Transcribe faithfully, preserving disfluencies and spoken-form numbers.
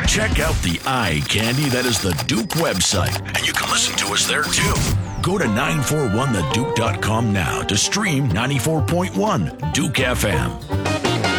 Check out the eye candy that is the Duke website, and you can listen to us there too. Go to nine four one the duke dot com now to stream ninety-four point one Duke F M.